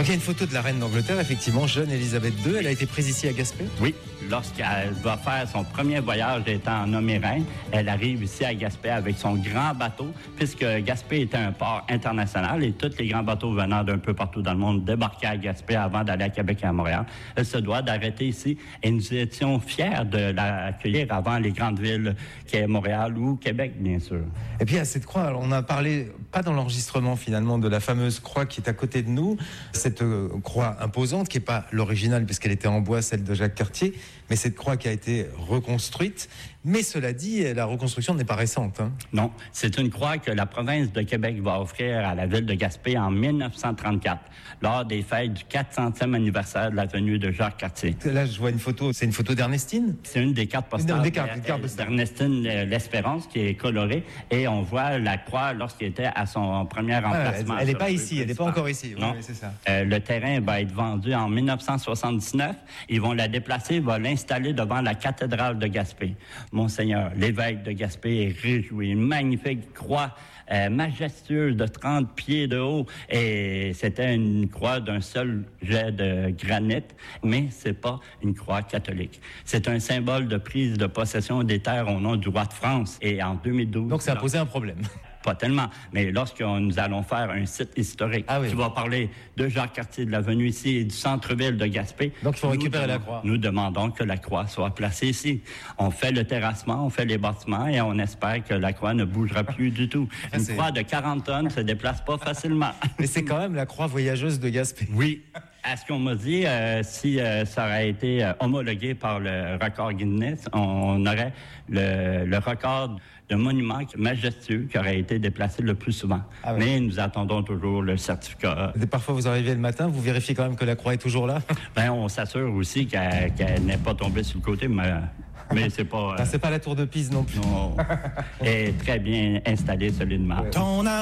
Donc il y a une photo de la reine d'Angleterre, effectivement, jeune Élisabeth II. Elle a été prise ici à Gaspé? Oui, lorsqu'elle va faire son premier voyage étant nommée reine, elle arrive ici à Gaspé avec son grand bateau, puisque Gaspé était un port international et tous les grands bateaux venant d'un peu partout dans le monde débarquaient à Gaspé avant d'aller à Québec et à Montréal. Elle se doit d'arrêter ici et nous étions fiers de l'accueillir avant les grandes villes qu'est Montréal ou Québec, bien sûr. Et puis à cette croix, alors, on a parlé, pas dans l'enregistrement finalement, de la fameuse croix qui est à côté de nous, cette croix imposante qui n'est pas l'originale puisqu'elle était en bois, celle de Jacques Cartier, mais cette croix qui a été reconstruite. Mais cela dit, la reconstruction n'est pas récente. Hein. Non, c'est une croix que la province de Québec va offrir à la ville de Gaspé en 1934, lors des fêtes du 400e anniversaire de la venue de Jacques Cartier. Là, je vois une photo, c'est une photo d'Ernestine? C'est une des cartes postales d'Ernestine l'Espérance qui est colorée et on voit la croix lorsqu'il était à son premier emplacement. Elle n'est pas ici, elle n'est pas encore ici. Non, oui, c'est ça. Le terrain va être vendu en 1979. Ils vont la déplacer, vont l'installer devant la cathédrale de Gaspé. Monseigneur, l'évêque de Gaspé est réjoui. Une magnifique croix majestueuse de 30 pieds de haut. Et c'était une croix d'un seul jet de granit, mais c'est pas une croix catholique. C'est un symbole de prise de possession des terres au nom du roi de France. Et en 2012... Donc ça a posé un problème. Pas tellement, mais lorsque nous allons faire un site historique qui va parler de Jacques Cartier, de la venue ici et du centre-ville de Gaspé. Donc il faut récupérer la croix. Nous demandons que la croix soit placée ici. On fait le terrassement, on fait les bâtiments et on espère que la croix ne bougera plus du tout. Une croix de 40 tonnes ne se déplace pas facilement. Mais c'est quand même la croix voyageuse de Gaspé. Oui. À ce qu'on m'a dit, si ça aurait été homologué par le record Guinness, on aurait le record de monument majestueux qui aurait été déplacé le plus souvent. Ah oui. Mais nous attendons toujours le certificat. Et parfois, vous arrivez le matin, vous vérifiez quand même que la croix est toujours là? On s'assure aussi qu'elle n'est pas tombée sur le côté, mais c'est pas... c'est pas la tour de Pise non plus. Non. Elle est très bien installée solidement. Ouais.